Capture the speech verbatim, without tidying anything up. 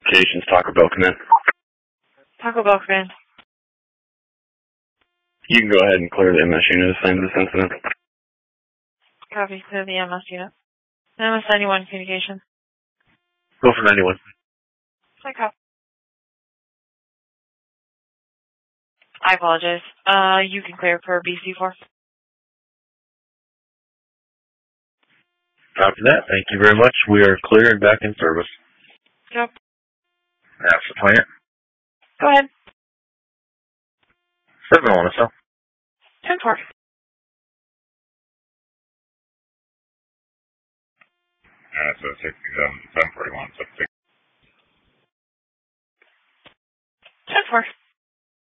Communications, Taco Bell, come in. Taco Bell, come in. You can go ahead and clear the M S unit at the same this incident. Copy, clear the M S unit. M S ninety-one, communication. Go for ninety-one. Okay. I apologize. Uh, you can clear for B C four. After that, thank you very much. We are clear and back in service. Yep. That's the plan. Go ahead. Seven on us, huh? ten four. That's a sixty-seven, seven forty-one, six six. ten four.